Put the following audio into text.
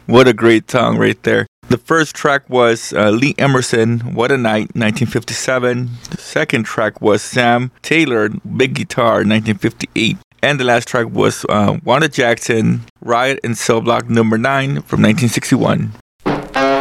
What a great song right there. The first track was Lee Emerson, What a Night, 1957. The second track was Sam Taylor, Big Guitar, 1958. And the last track was Wanda Jackson, Riot in Cell Block Number 9 from 1961.